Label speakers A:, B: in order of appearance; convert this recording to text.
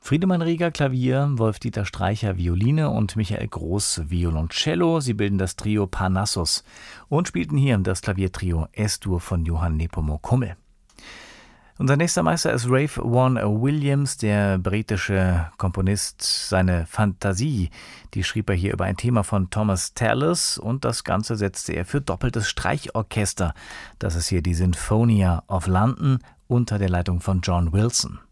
A: Friedemann Rieger Klavier, Wolf-Dieter Streicher Violine und Michael Groß Violoncello. Sie bilden das Trio Parnassus und spielten hier das Klaviertrio S-Dur von Johann Nepomuk Hummel. Unser nächster Meister ist Ralph Vaughan Williams, der britische Komponist. Seine Fantasie, die schrieb er hier über ein Thema von Thomas Tallis und das Ganze setzte er für doppeltes Streichorchester. Das ist hier die Sinfonia of London unter der Leitung von John Wilson.